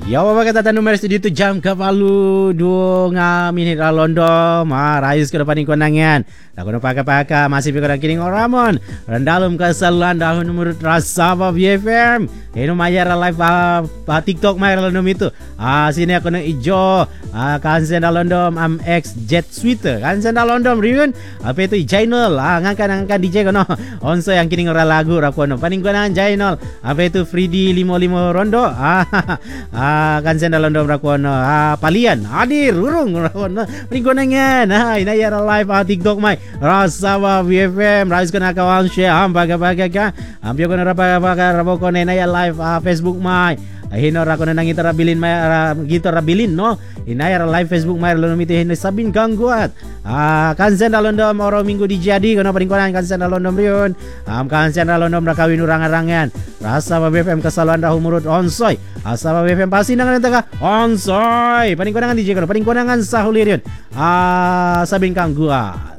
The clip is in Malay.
Ya, apa kata tanu mari studio tu jam ke palu 2 minit London. Rayus ke depan konangan. Tak kena pakai masih pergi kiring Ramon. Dalam kesalahan dahun nomor rasa BFM. Ini mayar live TikTok mayar London itu. Sini aku nak ijo. Kan senda London MX Jet Sweater. Kan senda London riun. Apa itu channel. Ngangkan DJ kono. Onso yang kiring orang lagu rakono. Paling konangan channel. Apa itu Fridi 55 Rondo. Kan senda London rakono. Palian hadir urung rakono. Paling konangan. Ini ya live TikTok mai. Rasa BFM Rais kena kawan share baga-baga kan. Ambil kena raba kena ya live Facebook mai. Hino ra kena nangi terabilin mai gitu rabilin no. Ina ya live Facebook mai lo miti hino sabin gangguat. Kan senda London oro minggu dijadi kena paling kan senda London riun. Kan senda London ra kawin urang-arangan. Rasa BFM kesalahan dah umurut onsoy. Asa BFM pasti nangan tengah onsoy. Paling konangan DJ kena paling konangan sahuliriun. Sabin gangguat.